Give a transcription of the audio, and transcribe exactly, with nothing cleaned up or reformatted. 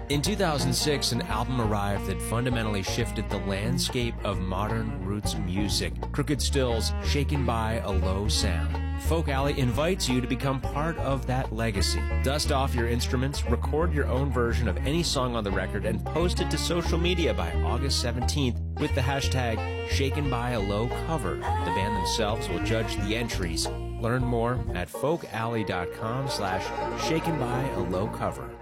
In two thousand six, an album arrived that fundamentally shifted the landscape of modern roots music. Crooked Still's Shaken by a Low Sound. Folk Alley invites you to become part of that legacy. Dust off your instruments, record your own version of any song on the record, and post it to social media by August seventeenth with the hashtag Shaken by a Low Cover. The band themselves will judge the entries. Learn more at folkalley.com slash shaken by a low cover.